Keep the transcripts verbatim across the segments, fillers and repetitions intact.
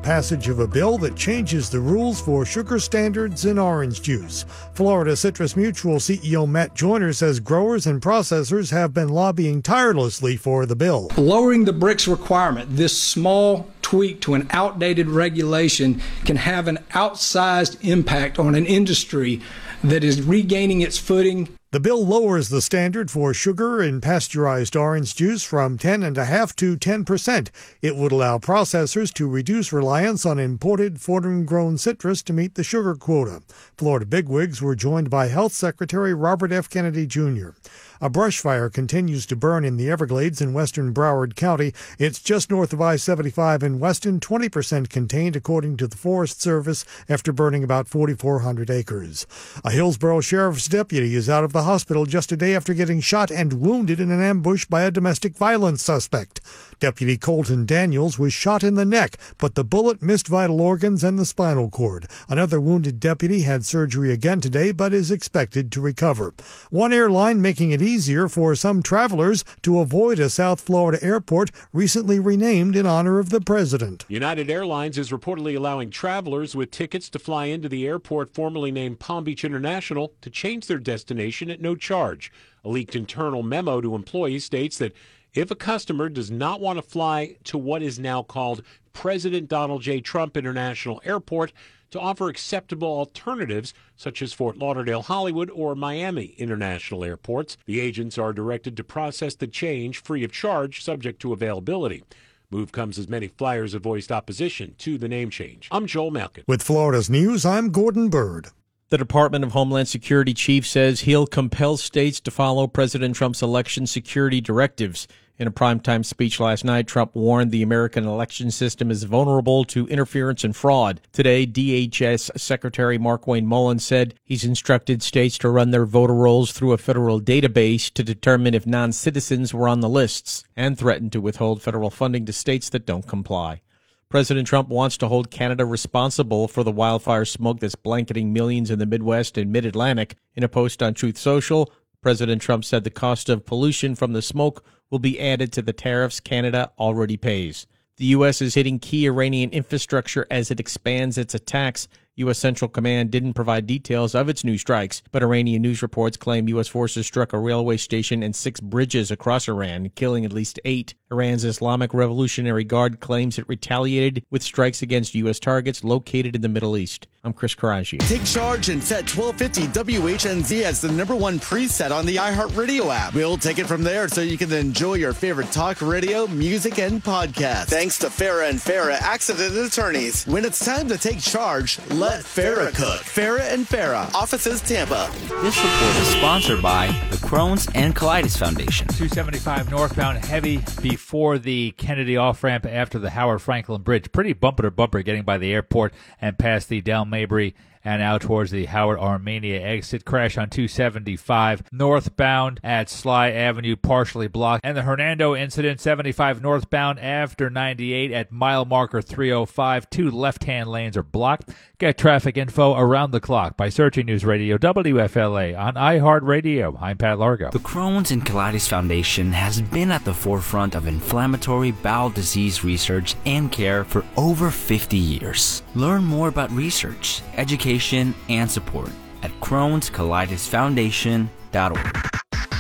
passage of a bill that changes the rules for sugar standards in orange juice. Florida Citrus Mutual C E O Matt Joyner says growers and processors have been lobbying tirelessly for the bill. Lowering the bricks requirement, this small tweak to an outdated regulation, can have an outsized impact on an industry that is regaining its footing. The bill lowers the standard for sugar in pasteurized orange juice from ten point five to ten percent. It would allow processors to reduce reliance on imported foreign-grown citrus to meet the sugar quota. Florida bigwigs were joined by Health Secretary Robert F. Kennedy Junior A brush fire continues to burn in the Everglades in western Broward County. It's just north of I seventy-five in Weston, twenty percent contained, according to the Forest Service, after burning about forty-four hundred acres. A Hillsborough Sheriff's deputy is out of the hospital just a day after getting shot and wounded in an ambush by a domestic violence suspect. Deputy Colton Daniels was shot in the neck, but the bullet missed vital organs and the spinal cord. Another wounded deputy had surgery again today, but is expected to recover. One airline making it easier for some travelers to avoid a South Florida airport recently renamed in honor of the president. United Airlines is reportedly allowing travelers with tickets to fly into the airport formerly named Palm Beach International to change their destination at no charge. A leaked internal memo to employees states that if a customer does not want to fly to what is now called President Donald J. Trump International Airport, to offer acceptable alternatives such as Fort Lauderdale, Hollywood, or Miami International Airports. The agents are directed to process the change free of charge, subject to availability. Move comes as many flyers have voiced opposition to the name change. I'm Joel Malkin. With Florida's News, I'm Gordon Bird. The Department of Homeland Security chief says he'll compel states to follow President Trump's election security directives. In a primetime speech last night, Trump warned the American election system is vulnerable to interference and fraud. Today, D H S Secretary Markwayne Mullin said he's instructed states to run their voter rolls through a federal database to determine if non-citizens were on the lists, and threatened to withhold federal funding to states that don't comply. President Trump wants to hold Canada responsible for the wildfire smoke that's blanketing millions in the Midwest and Mid-Atlantic. In a post on Truth Social, President Trump said the cost of pollution from the smoke will be added to the tariffs Canada already pays. The U S is hitting key Iranian infrastructure as it expands its attacks. U S Central Command didn't provide details of its new strikes, but Iranian news reports claim U S forces struck a railway station and six bridges across Iran, killing at least eight. Iran's Islamic Revolutionary Guard claims it retaliated with strikes against U S targets located in the Middle East. I'm Chris Karaji. Take charge and set twelve fifty W H N Z as the number one preset on the iHeartRadio app. We'll take it from there so you can enjoy your favorite talk radio, music, and podcasts. Thanks to Farah and Farah Accident Attorneys. When it's time to take charge, let Farah cook. Farah and Farah, offices Tampa. This report is sponsored by the Crohn's and Colitis Foundation. two seventy-five northbound heavy before the Kennedy off-ramp after the Howard Franklin Bridge. Pretty bumper to bumper getting by the airport and past the Del Mabry and out towards the Howard Armenia exit. Crash on two seventy-five northbound at Sly Avenue, partially blocked. And the Hernando incident, seventy-five northbound after ninety-eight at mile marker three oh five. Two left-hand lanes are blocked. Get traffic info around the clock by searching News Radio W F L A on iHeartRadio. I'm Pat Largo. The Crohn's and Colitis Foundation has been at the forefront of inflammatory bowel disease research and care for over fifty years. Learn more about research, education, and support at Crohn's Colitis Foundation dot org.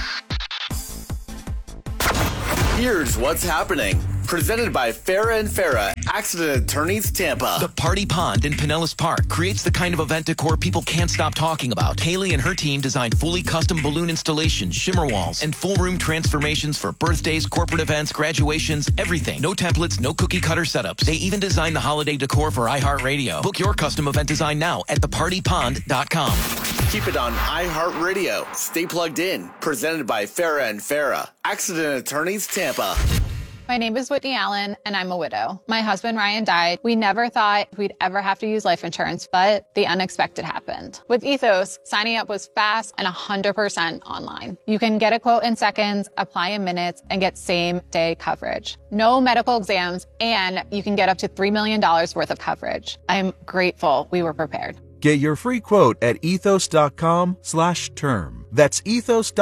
Here's what's happening. Presented by Farah and Farah, Accident Attorneys Tampa. The Party Pond in Pinellas Park creates the kind of event decor people can't stop talking about. Haley and her team designed fully custom balloon installations, shimmer walls, and full room transformations for birthdays, corporate events, graduations, everything. No templates, no cookie cutter setups. They even designed the holiday decor for iHeartRadio. Book your custom event design now at the party pond dot com. Keep it on iHeartRadio. Stay plugged in. Presented by Farah and Farah, Accident Attorneys Tampa. My name is Whitney Allen, and I'm a widow. My husband, Ryan, died. We never thought we'd ever have to use life insurance, but the unexpected happened. With Ethos, signing up was fast and one hundred percent online. You can get a quote in seconds, apply in minutes, and get same-day coverage. No medical exams, and you can get up to three million dollars worth of coverage. I'm grateful we were prepared. Get your free quote at ethos.com slash term. That's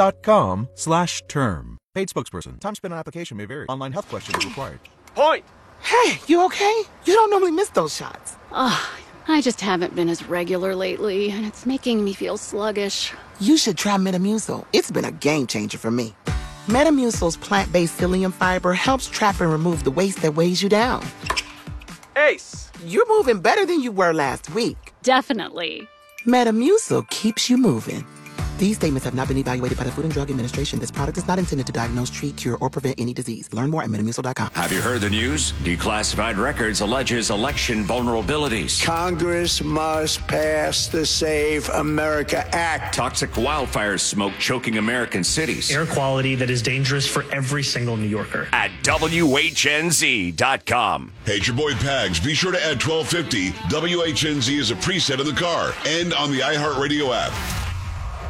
ethos.com slash term. Paid spokesperson. Time spent on application may vary. Online health questions required. Point! Hey, you okay? You don't normally miss those shots. Ugh, I just haven't been as regular lately, and it's making me feel sluggish. You should try Metamucil. It's been a game changer for me. Metamucil's plant-based psyllium fiber helps trap and remove the waste that weighs you down. Ace, you're moving better than you were last week. Definitely. Metamucil keeps you moving. These statements have not been evaluated by the Food and Drug Administration. This product is not intended to diagnose, treat, cure, or prevent any disease. Learn more at metamucil dot com. Have you heard the news? Declassified Records alleges election vulnerabilities. Congress must pass the Save America Act. Toxic wildfire smoke choking American cities. Air quality that is dangerous for every single New Yorker. At W H N Z dot com. Hey, it's your boy Pags. Be sure to add twelve fifty. W H N Z is a preset in the car and on the iHeartRadio app.